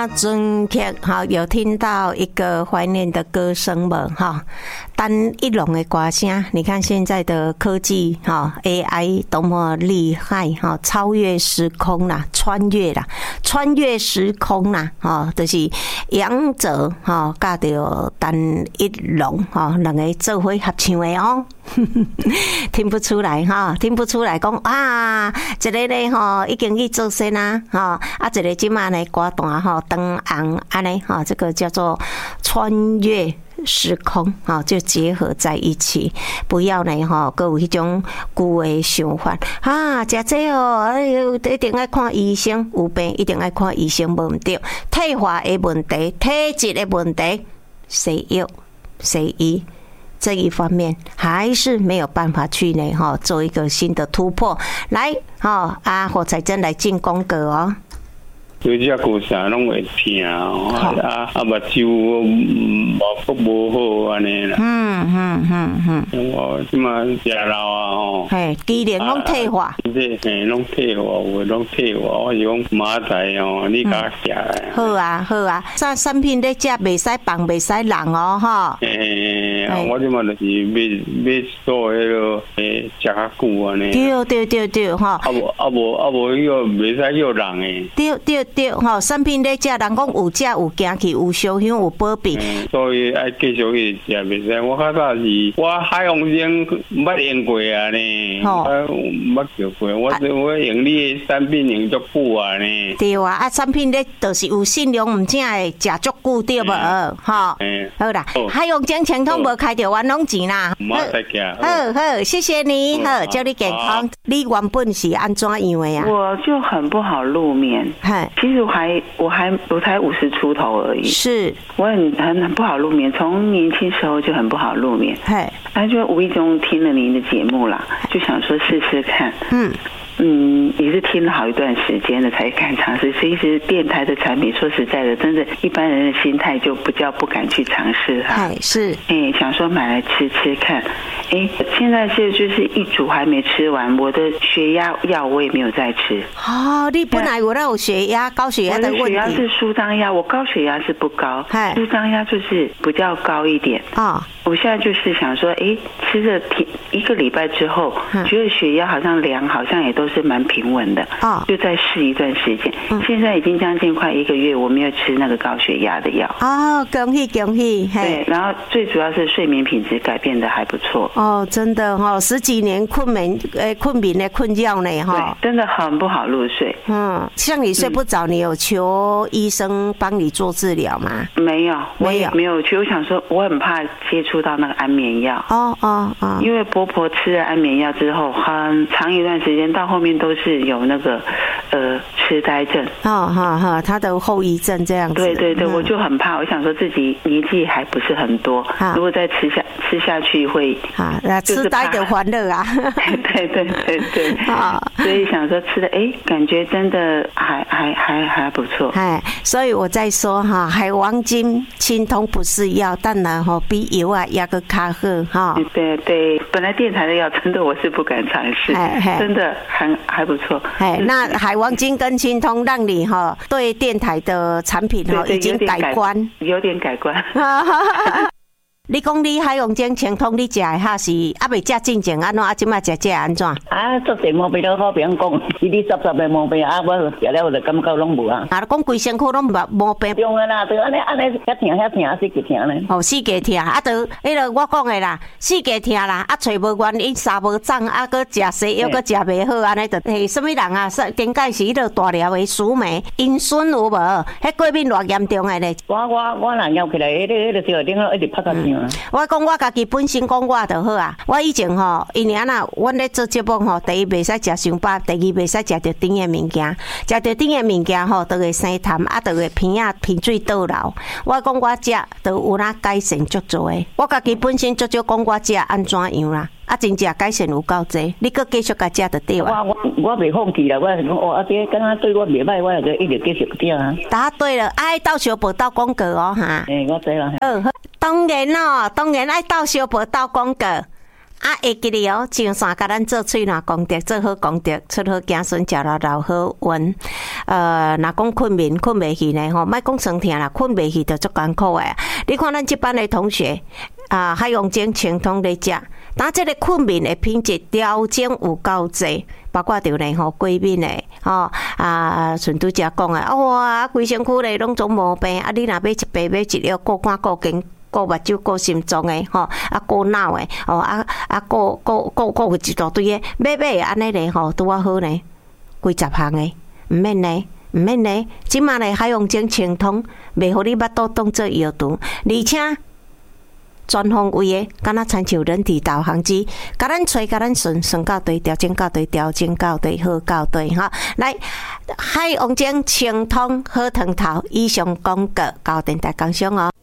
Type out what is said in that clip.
尊客哈，有听到一个怀念的歌声吗？哈，单一龙的歌声，你看现在的科技哈 ，AI 多么厉害哈，超越时空啦，穿越时空啦，哈，就是杨哲哈，甲着单一龙哈，两个做伙合唱的哦。听不出来哈，听不出来讲啊，一个咧吼已经去做先啦，哈啊，一个即马呢歌单吼灯红安尼哈，这个叫做穿越时空哈，就结合在一起，不要呢哈，各有迄种旧的想法啊，食这哦，哎呦，一定爱看医生，有病一定爱看医生，无毋对，退化的问题、体质的问题，西药、西医。这一方面还是没有办法去呢哈，做一个新的突破。来哈，何彩珍来进功格哦。 有只歌声拢会听目睭无好安尼啦。我即马食老啊吼。 嘿，机能拢退化。 嘿，拢退化，有拢退化。我是讲明仔哦，你甲食来。 好啊，好啊，产品咧食袂使放，袂使人哦，哈。 我即马就是要做迄个食较久安尼。 对，哈。 无迄个袂使叫人诶。 对吼，产品咧食，人讲有食有行去，有烧香有保庇。 所以爱继续去食，袂使。我较早是，我海洋星捌用过啊呢，捌叫过。我用你的产品用足久啊呢。 对啊，产品咧就是有信用，毋正会食足久对无？吼，好啦，海洋星钱通无开着冤枉钱啦。好，谢谢你，好，祝你健康。你原本是安怎样的呀？ 我就很不好入眠。其实我才50出头而已，是我很不好入眠，从年轻时候就很不好入眠，然后就无意中听了您的节目啦，就想说试试看，也是听了好一段时间了才敢尝试。其实电台的产品，说实在的，真的一般人的心态就不敢去尝试哈。是，想说买来吃吃看。现在就是一组还没吃完，我的血压药我也没有再吃。哦，你本来有血压、高血压的问题。我的血压是舒张压，我高血压是不高，舒张压就是比较高一点。我现在就是想说，吃了1个礼拜之后，觉得血压好像好像也都是蛮平稳的，就再试一段时间。现在已经将近快1个月，我没有吃那个高血压的药。哦，恭喜！对，然后最主要是睡眠品质改变的还不错。哦，真的哈，10几年困眠的困扰呢哈，真的很不好入睡。像你睡不着，你有求医生帮你做治疗吗？没有去。我想说，我很怕接触到那个安眠药。因为婆婆吃了安眠药之后，很长一段时间到后面都是有那个痴呆症。他的后遗症这样子。对，我就很怕，我想说自己年纪还不是很多，如果再吃下去会痴呆的欢乐啊。对。所以想说吃的，感觉真的还不错。所以我在说哈，海王金清通不是药，但然比药啊压个较好哈。对，本来电台的药真的我是不敢尝试，真的还不错。那海王金跟清通让你对电台的产品已经改观，有点改观。你讲你海洋精清通，你食的哈是未食进前安怎？即摆食安怎？做地毛病都好，别人讲你杂的毛病我食了我就感觉拢无啊。讲规身躯拢毛病。中啊啦，对安尼遐疼死个疼呢。死个疼就迄个我讲的啦，死个疼啦，找无原因，三无涨，搁食西药，搁食袂好，安尼就什么人啊？顶解是迄个大条的鼠眉阴孙有无？迄过敏偌严重的咧。我若摇起来，迄个小顶一直拍到疼。我讲我家己本身讲我就好啊。我以前因为阮咧做节目第一袂使食伤饱，第二袂使食着甜的物件，食着甜的物件就会生痰，就会鼻水倒流。我讲我食就有哪改善足多的。我家己本身足少讲我食安怎样啦。真正改善有够济，你搁继续甲食就对啊。我袂放弃啦，我是讲这敢若对我袂歹，我就一直继续食啊。答对了，爱到小报到广告哈。我知啦。当然爱到小报到广告。 会记哩哦，上山甲咱做喙暖功德，做好功德，出好子孙，食了老好运。若讲困眠困袂去呢吼，莫讲酸痛啦，困袂去就足艰苦诶。你看咱这班的同学海洋精清通咧食，当这个困眠的品质调整有够济，包括着呢吼过敏诶顺拄则讲诶，哇，规身躯咧拢总无病，你若买一杯买一药，顾肝顾筋。顾目睭、顾心脏诶，顾脑诶，顾一大堆诶，买安尼咧吼，拄啊好呢，几十项诶，毋免呢，毋免呢，即马咧海洋精清通，袂互你巴肚当做药毒，而且全方位诶，敢若亲像人体导航机，甲咱吹甲咱顺到对，调整到对，调整到对，好到对哈。来，海洋精清通好汤头，以上广告到电台工商哦。